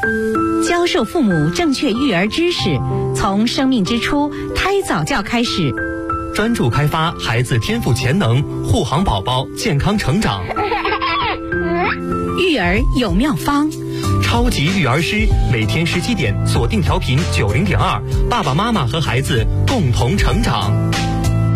教授父母正确育儿知识，从生命之初胎早教开始， 专注开发孩子天赋潜能，护航宝宝健康成长。 育儿有妙方， 超级育儿师每天17点锁定调频90.2，爸爸妈妈和孩子共同成长。